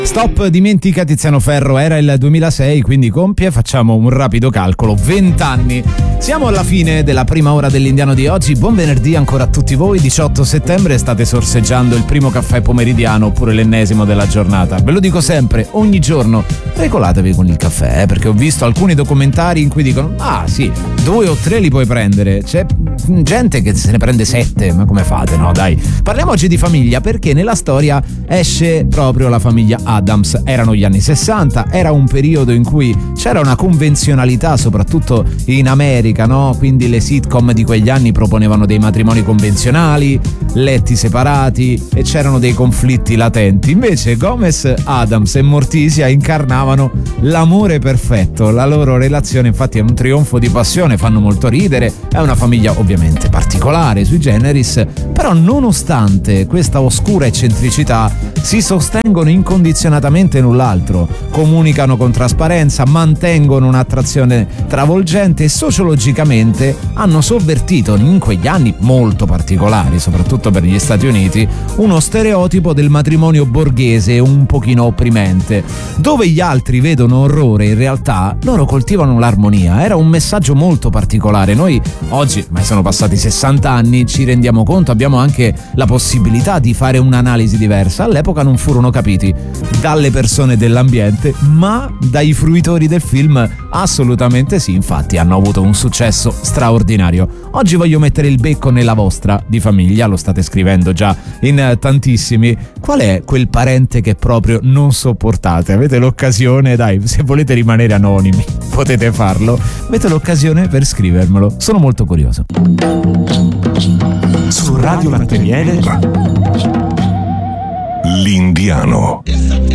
Stop, dimentica Tiziano Ferro, era il 2006, quindi compie, facciamo un rapido calcolo, 20 anni. Siamo alla fine della prima ora dell'Indiano di oggi. Buon venerdì ancora a tutti voi. 18 settembre, state sorseggiando il primo caffè pomeridiano oppure l'ennesimo della giornata. Ve lo dico sempre, ogni giorno regolatevi con il caffè, perché ho visto alcuni documentari in cui dicono sì, 2 o 3 li puoi prendere. C'è gente che se ne prende 7, ma come fate? No, dai. Parliamo oggi di famiglia, perché nella storia esce proprio la famiglia Addams. Erano gli anni 60, era un periodo in cui c'era una convenzionalità, soprattutto in America, no? Quindi le sitcom di quegli anni proponevano dei matrimoni convenzionali, letti separati e c'erano dei conflitti latenti. Invece Gomez, Addams e Morticia incarnavano l'amore perfetto. La loro relazione infatti è un trionfo di passione, fanno molto ridere, è una famiglia ovviamente particolare, sui generis, però nonostante questa oscura eccentricità si sostengono incondizionatamente l'un l'altro, comunicano con trasparenza, mantengono un'attrazione travolgente e sociologicamente hanno sovvertito in quegli anni molto particolari, soprattutto per gli Stati Uniti, uno stereotipo del matrimonio borghese un pochino opprimente. Dove gli altri vedono orrore, in realtà loro coltivano l'armonia. Era un messaggio molto particolare. Noi oggi, ma sono passati 60 anni, ci rendiamo conto, abbiamo anche la possibilità di fare un'analisi diversa. All'epoca non furono capiti dalle persone dell'ambiente, ma dai fruitori del film assolutamente sì, infatti hanno avuto un successo straordinario. Oggi voglio mettere il becco nella vostra di famiglia, lo state scrivendo già in tantissimi. Qual è quel parente che proprio non sopportate? Avete l'occasione, dai, se volete rimanere anonimi potete farlo, avete l'occasione per scrivermelo, sono molto curioso. Su Radio Latteriere, l'Indiano.